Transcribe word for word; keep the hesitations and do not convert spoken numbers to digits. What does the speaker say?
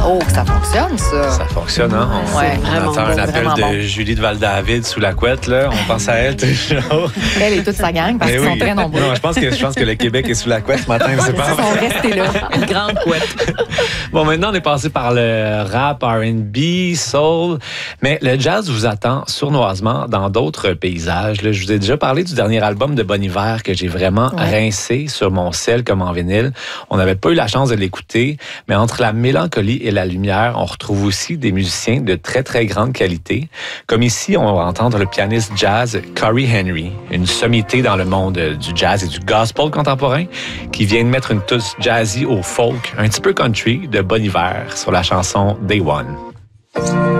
Oh, ça fonctionne, ça. Ça fonctionne, hein? On, ouais, on vraiment attend bon, un appel vraiment de bon. Julie de Val-David sous la couette, là. On pense à elle toujours. Elle et toute sa gang, parce Mais qu'ils oui. sont très nombreux. Non, je pense que, je pense que le Québec est sous la couette ce matin, c'est pas Ils sont restés là. Une grande couette. Bon, maintenant, on est passé par le rap, R and B, soul, mais le jazz vous attend sournoisement dans d'autres paysages. Là, je vous ai déjà parlé du dernier album de Bon Iver que j'ai vraiment ouais. rincé sur mon sel comme en vinyle. On n'avait pas eu la chance de l'écouter, mais entre la mélancolie et la lumière, on retrouve aussi des musiciens de très, très grande qualité. Comme ici, on va entendre le pianiste jazz Corey Henry, une sommité dans le monde du jazz et du gospel contemporain, qui vient de mettre une touche jazzy au folk, un petit peu country, de Bon Iver sur la chanson Day One.